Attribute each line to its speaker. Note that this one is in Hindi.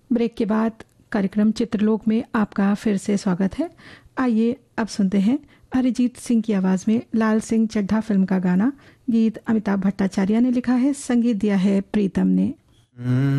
Speaker 1: ब्रेक के बाद कार्यक्रम चित्रलोक में आपका फिर से स्वागत है। आइए अब सुनते हैं अरिजीत सिंह की आवाज में लाल सिंह चड्ढा फिल्म का गाना। गीत अमिताभ भट्टाचार्य ने लिखा है, संगीत दिया है प्रीतम ने।